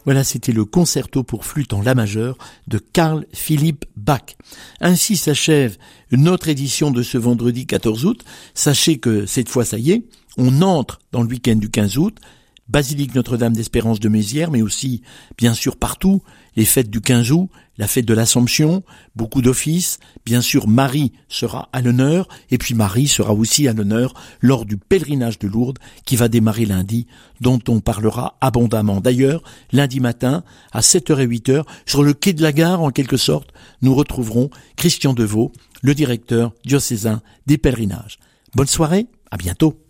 Voilà, c'était le concerto pour flûte en la majeure de Carl Philipp Bach. Ainsi s'achève notre édition de ce vendredi 14 août. Sachez que cette fois, ça y est, on entre dans le week-end du 15 août. Basilique Notre-Dame d'Espérance de Mézières, mais aussi, bien sûr, partout, les fêtes du 15 août, la fête de l'Assomption, beaucoup d'offices, bien sûr, Marie sera à l'honneur, et puis Marie sera aussi à l'honneur lors du pèlerinage de Lourdes, qui va démarrer lundi, dont on parlera abondamment. D'ailleurs, lundi matin, à 7h et 8h, sur le quai de la gare, en quelque sorte, nous retrouverons Christian Deveau, le directeur diocésain des pèlerinages. Bonne soirée, à bientôt.